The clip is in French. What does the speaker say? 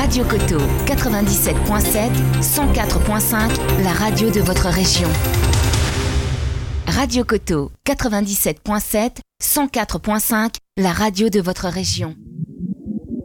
Radio Coteau 97.7, 104.5, la radio de votre région. Radio Coteau 97.7, 104.5, la radio de votre région.